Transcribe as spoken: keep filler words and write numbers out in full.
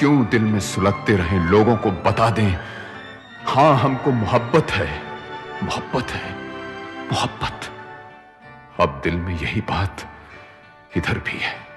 क्यों दिल में सुलगते रहें, लोगों को बता दें, हां हमको मोहब्बत है, मोहब्बत है, मोहब्बत। अब दिल में यही बात इधर भी है।